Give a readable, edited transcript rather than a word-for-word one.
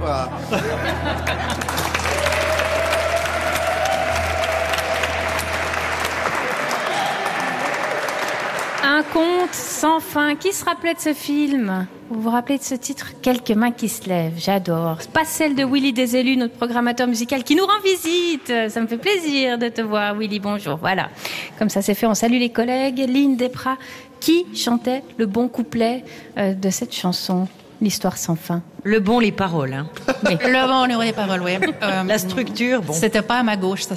Voilà. Un conte sans fin. Qui se rappelait de ce film? Vous vous rappelez de ce titre? Quelques mains qui se lèvent. J'adore. Pas celle de Willy Desélus, notre programmateur musical, qui nous rend visite. Ça me fait plaisir de te voir, Willy. Bonjour. Voilà. Comme ça c'est fait, on salue les collègues. Lynn Desprats, qui chantait le bon couplet de cette chanson, l'histoire sans fin? Le bon, les paroles. Hein. Oui. Le bon, les paroles, oui. La structure, bon. C'était pas à ma gauche, ça